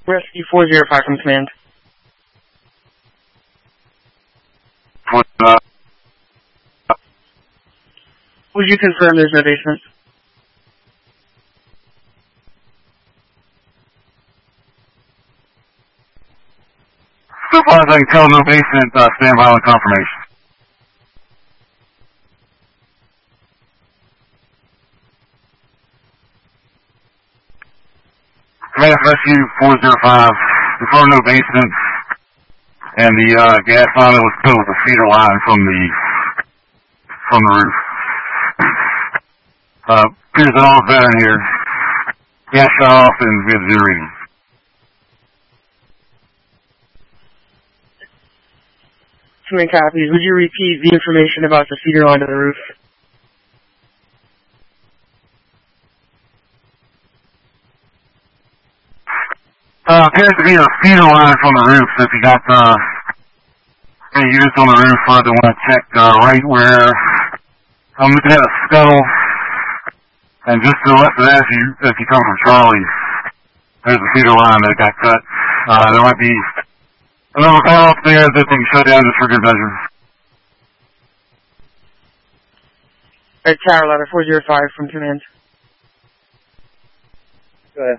Rescue 405 from command. Would you confirm there's no basement? So far as I can tell, no basement, stand by on confirmation. Command Rescue 405, confirm no basement, and the gas line was filled with a feeder line from the roof. Appears that all is better in here. Gas shut off and we have 0 reading. Command copies. Would you repeat the information about the feeder line to the roof? Appears to be a feeder line from the roof, so if you got any units on the roof that want to check right where I'm looking at a scuttle, and just to the left of that, if you come from Charlie, there's a feeder line that got cut. There might be another valve up there that they can shut down just for good measure. Alright, Tower Ladder 405 from command. Go ahead.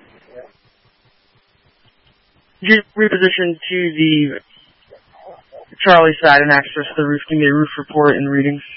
You reposition to the Charlie side and access the roof. Give me a roof report and readings.